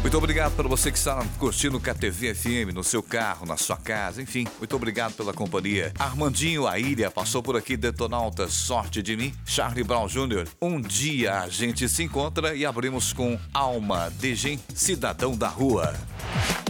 Muito obrigado para você que está curtindo o KTV FM no seu carro, na sua casa, enfim. Muito obrigado pela companhia. Armandinho, a ilha, passou por aqui, Detonautas, Sorte de Mim. Charlie Brown Jr., Um Dia a Gente Se Encontra, e abrimos com Alma, Degen, Cidadão da Rua.